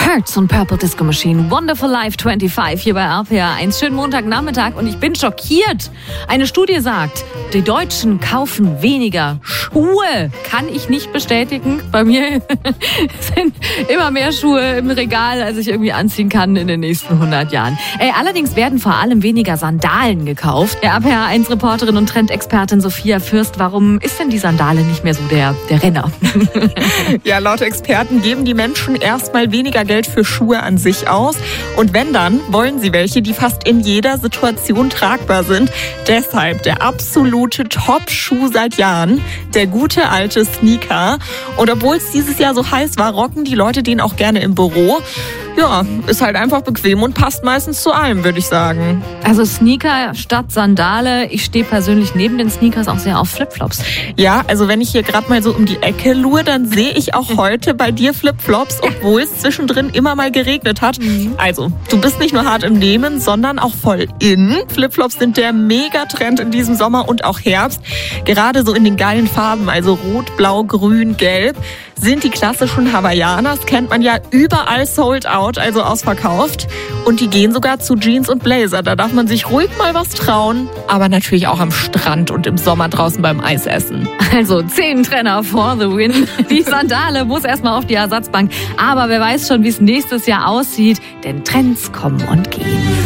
Hertz und Purple Disco Machine, Wonderful Life 25 hier bei RPA 1. Schönen Montagnachmittag und ich bin schockiert. Eine Studie sagt, die Deutschen kaufen weniger Schuhe. Kann ich nicht bestätigen. Bei mir sind immer mehr Schuhe im Regal, als ich irgendwie anziehen kann in den nächsten 100 Jahren. Allerdings werden vor allem weniger Sandalen gekauft. Der RPA 1 Reporterin und Trendexpertin Sophia Fürst, warum ist denn die Sandale nicht mehr so der Renner? Ja, laut Experten geben die Menschen erstmal weniger Geld für Schuhe an sich aus. Und wenn dann, wollen sie welche, die fast in jeder Situation tragbar sind. Deshalb der absolute Top-Schuh seit Jahren, der gute alte Sneaker. Und obwohl es dieses Jahr so heiß war, rocken die Leute den auch gerne im Büro. Ja, ist halt einfach bequem und passt meistens zu allem, würde ich sagen. Also Sneaker statt Sandale. Ich stehe persönlich neben den Sneakers auch sehr auf Flipflops. Ja, also wenn ich hier gerade mal so um die Ecke lure, dann sehe ich auch heute bei dir Flipflops, obwohl es zwischendrin immer mal geregnet hat. Also, du bist nicht nur hart im Nehmen, sondern auch voll in. Flipflops sind der Megatrend in diesem Sommer und auch Herbst. Gerade so in den geilen Farben, also rot, blau, grün, gelb, sind die klassischen Hawaiianas, kennt man ja überall sold out, also ausverkauft. Und die gehen sogar zu Jeans und Blazer. Da darf man sich ruhig mal was trauen, aber natürlich auch am Strand und im Sommer draußen beim Eisessen. Also 10 Trenner for the win. Die Sandale muss erstmal auf die Ersatzbank. Aber wer weiß schon, wie es nächstes Jahr aussieht, denn Trends kommen und gehen.